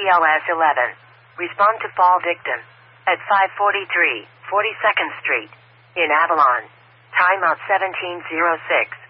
BLS 11. Respond to fall victim at 543 42nd Street in Avalon. Timeout 1706.